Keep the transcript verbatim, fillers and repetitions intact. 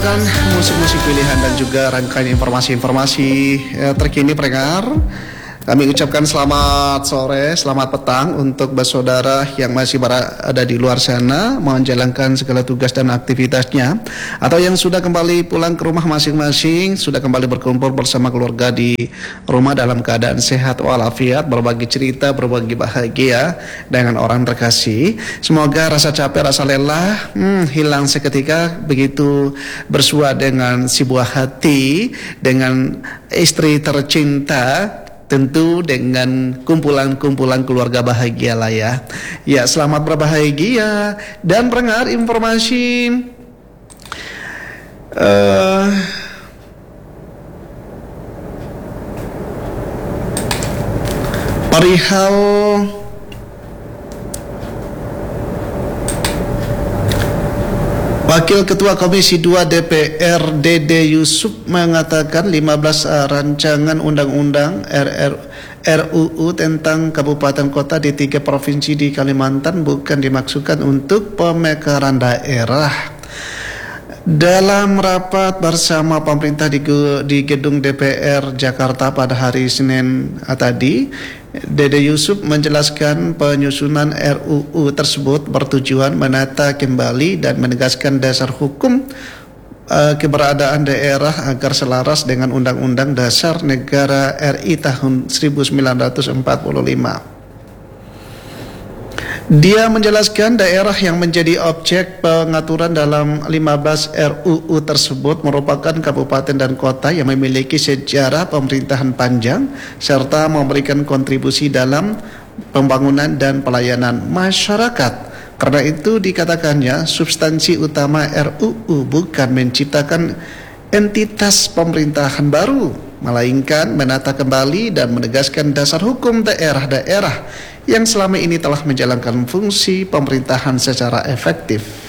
mendengarkan musik-musik pilihan dan juga rangkaian informasi-informasi eh, terkini pendengar. Kami ucapkan selamat sore, selamat petang untuk bersaudara yang masih berada di luar sana menjalankan segala tugas dan aktivitasnya, atau yang sudah kembali pulang ke rumah masing-masing, sudah kembali berkumpul bersama keluarga di rumah dalam keadaan sehat walafiat, berbagi cerita, berbagi bahagia dengan orang terkasih. Semoga rasa capek, rasa lelah hmm, hilang seketika begitu bersua dengan si buah hati, dengan istri tercinta, tentu dengan kumpulan-kumpulan keluarga bahagia lah ya. Ya, selamat berbahagia. Dan pendengar informasi uh, perihal Wakil Ketua Komisi dua D P R Dede Yusuf mengatakan lima belas uh, rancangan undang-undang R U U tentang kabupaten kota di tiga provinsi di Kalimantan bukan dimaksudkan untuk pemekaran daerah. Dalam rapat bersama pemerintah di, di gedung D P R Jakarta pada hari Senin tadi, Dede Yusuf menjelaskan penyusunan R U U tersebut bertujuan menata kembali dan menegaskan dasar hukum uh, keberadaan daerah agar selaras dengan Undang-Undang Dasar Negara R I tahun seribu sembilan ratus empat puluh lima. Dia menjelaskan daerah yang menjadi objek pengaturan dalam lima belas R U U tersebut merupakan kabupaten dan kota yang memiliki sejarah pemerintahan panjang serta memberikan kontribusi dalam pembangunan dan pelayanan masyarakat. Karena itu dikatakannya substansi utama R U U bukan menciptakan entitas pemerintahan baru, melainkan menata kembali dan menegaskan dasar hukum daerah-daerah yang selama ini telah menjalankan fungsi pemerintahan secara efektif.